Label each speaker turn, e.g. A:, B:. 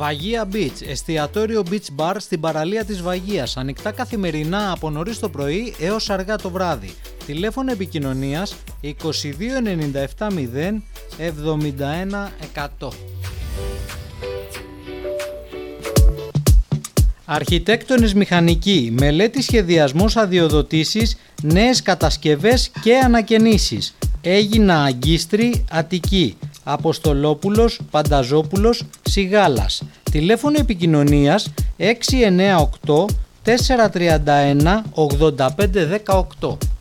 A: Βαγία Beach, εστιατόριο beach bar στην παραλία της Βαγίας, ανοιχτά καθημερινά από νωρίς το πρωί έως αργά το βράδυ. Τηλέφωνο επικοινωνίας 22 97 0 71 100. Αρχιτέκτονες μηχανικοί, μελέτη σχεδιασμός αδειοδοτήσεις, νέες κατασκευές και ανακαινήσεις. Έγινα Αγκίστρη, Αττική, Αποστολόπουλος, Πανταζόπουλος, Σιγάλας. Τηλέφωνο επικοινωνίας 698 431 85 18.